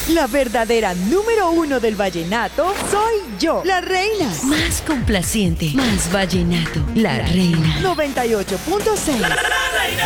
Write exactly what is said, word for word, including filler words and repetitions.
La verdadera número uno del vallenato soy yo, la reina. Más complaciente, más vallenato, la reina. noventa y ocho punto seis. La reina.